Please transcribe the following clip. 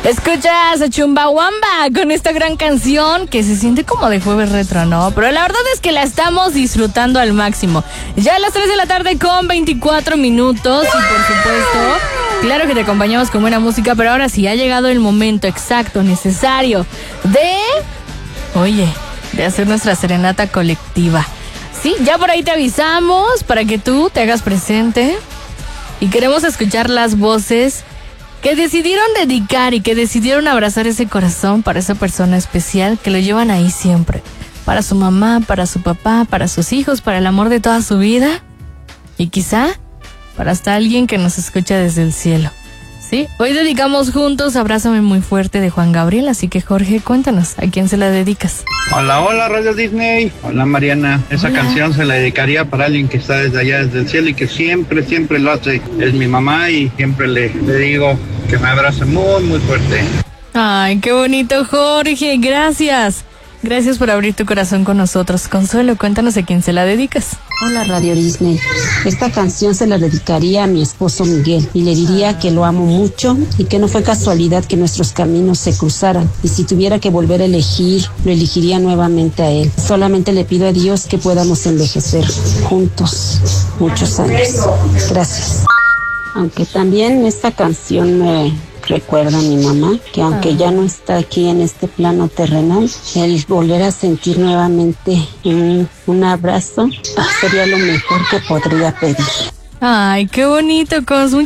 Escuchas a Chumbawamba con esta gran canción que se siente como de jueves retro, ¿no? Pero la verdad es que la estamos disfrutando al máximo. Ya a las 3 de la tarde con 24 minutos y por supuesto, claro que te acompañamos con buena música, pero ahora sí ha llegado el momento exacto, necesario de hacer nuestra serenata colectiva. Sí, ya por ahí te avisamos para que tú te hagas presente y queremos escuchar las voces que decidieron dedicar y que decidieron abrazar ese corazón para esa persona especial que lo llevan ahí siempre. Para su mamá, para su papá, para sus hijos, para el amor de toda su vida. Y quizá para hasta alguien que nos escucha desde el cielo. ¿Sí? Hoy dedicamos juntos Abrázame muy fuerte de Juan Gabriel. Así que Jorge, cuéntanos, ¿a quién se la dedicas? Hola Radio Disney. Hola Mariana. Esa canción se la dedicaría para alguien que está desde allá, desde el cielo y que siempre lo hace. Es mi mamá y siempre le digo que me abrace muy, muy fuerte. Ay, qué bonito, Jorge. Gracias. Gracias por abrir tu corazón con nosotros. Consuelo, cuéntanos a quién se la dedicas. Hola Radio Disney. Esta canción se la dedicaría a mi esposo Miguel y le diría que lo amo mucho y que no fue casualidad que nuestros caminos se cruzaran. Y si tuviera que volver a elegir, lo elegiría nuevamente a él. Solamente le pido a Dios que podamos envejecer juntos muchos años. Gracias. Aunque también esta canción me recuerda a mi mamá, que aunque ya no está aquí en este plano terrenal, el volver a sentir nuevamente un abrazo sería lo mejor que podría pedir. Ay, qué bonito, Cos.